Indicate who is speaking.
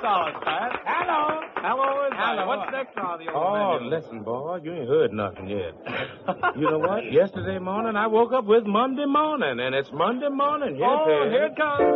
Speaker 1: dollars, Pat.
Speaker 2: Hello.
Speaker 1: Hello, is
Speaker 2: Hello.
Speaker 1: What's next on the old
Speaker 3: Oh,
Speaker 1: menu?
Speaker 3: listen, boy, you ain't heard nothing yet. You know what? Yesterday morning, I woke up with Monday morning, and it's Monday morning. Yes,
Speaker 1: Oh, here it comes.